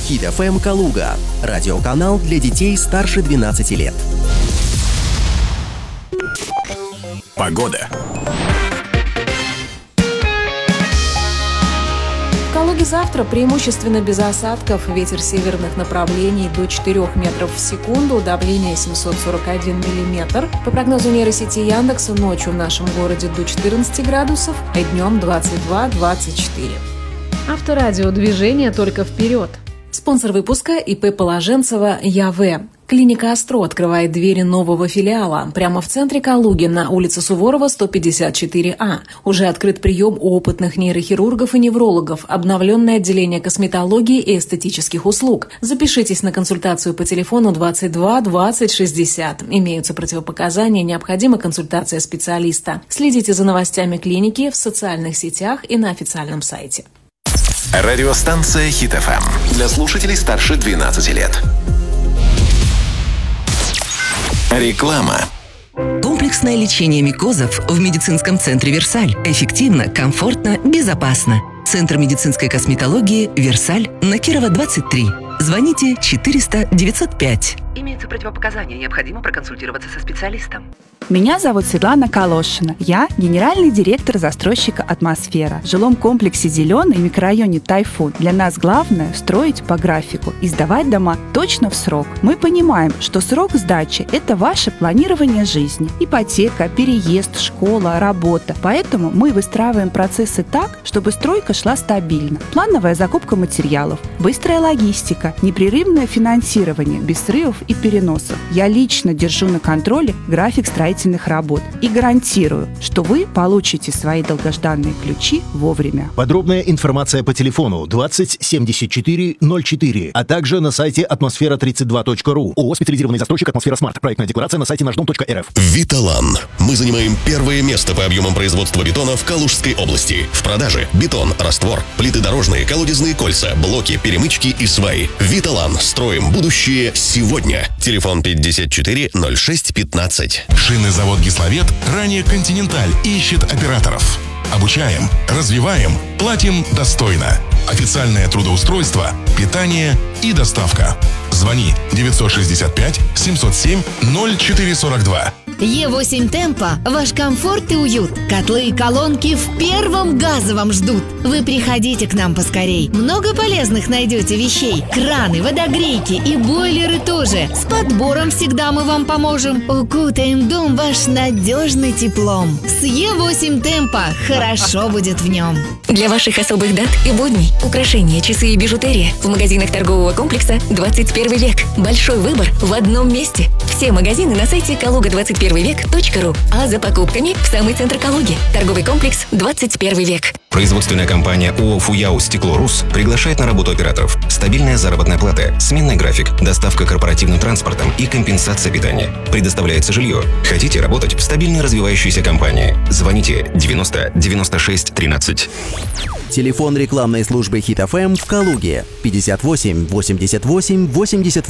Хит FM Калуга. Радиоканал для детей старше 12 лет. Погода. В Калуге завтра преимущественно без осадков. Ветер северных направлений до 4 метров в секунду. Давление 741 миллиметр. По прогнозу нейросети Яндекса, ночью в нашем городе до 14 градусов, а днем 22-24. Авторадио. Движение только вперед. Спонсор выпуска ИП Положенцева ЯВ. Клиника Астро открывает двери нового филиала прямо в центре Калуги на улице Суворова, 154А. Уже открыт прием у опытных нейрохирургов и неврологов, обновленное отделение косметологии и эстетических услуг. Запишитесь на консультацию по телефону 22 20 60. Имеются противопоказания, необходима консультация специалиста. Следите за новостями клиники в социальных сетях и на официальном сайте. Радиостанция Хит FM для слушателей старше 12 лет. Реклама. Комплексное лечение микозов в медицинском центре «Версаль». Эффективно, комфортно, безопасно. Центр медицинской косметологии «Версаль» на Кирова, 23. Звоните 400 905. Имеются противопоказания, необходимо проконсультироваться со специалистом. Меня зовут Светлана Калошина. Я генеральный директор застройщика «Атмосфера». В жилом комплексе «Зеленый» в микрорайоне «Тайфун» для нас главное – строить по графику и сдавать дома точно в срок. Мы понимаем, что срок сдачи – это ваше планирование жизни. Ипотека, переезд, школа, работа. Поэтому мы выстраиваем процессы так, чтобы стройка шла стабильно. Плановая закупка материалов, быстрая логистика, непрерывное финансирование без срывов и переносов. Я лично держу на контроле график строительных работ и гарантирую, что вы получите свои долгожданные ключи вовремя. Подробная информация по телефону 20 74 04, а также на сайте атмосфера32.ру. ООО «Специализированный застройщик «Атмосфера Смарт». Проектная декларация на сайте наждом.рф. Виталан. Мы занимаем первое место по объемам производства бетона в Калужской области. В продаже бетон, раствор, плиты дорожные, колодезные кольца, блоки, перемычки и сваи. Виталан. Строим будущее сегодня. Телефон 54 06 15. Шинный завод «Гисловет», ранее «Континенталь», ищет операторов. Обучаем, развиваем, платим достойно. Официальное трудоустройство, питание и доставка. Звони 965 707 0442. Е8 Темпо – ваш комфорт и уют. Котлы и колонки в первом газовом ждут. Вы приходите к нам поскорей. Много полезных найдете вещей. Краны, водогрейки и бойлеры тоже. С подбором всегда мы вам поможем. Укутаем дом ваш надежно теплом. С Е8 Темпо хорошо будет в нем. Для ваших особых дат и будней украшения, часы и бижутерия в магазинах торгового комплекса «21 век». Большой выбор в одном месте. Все магазины на сайте kaluga21vek.ru. А за покупками в самый центр Калуги. Торговый комплекс «21 век». Производственная компания ООО «Фуяу Стекло-Рус» приглашает на работу операторов. Стабильная заработная плата, сменный график, доставка корпоративным транспортом и компенсация питания. Предоставляется жилье. Хотите работать в стабильной развивающейся компании? Звоните 90 96 13. Телефон рекламной службы Хит FM в Калуге 58 88 88.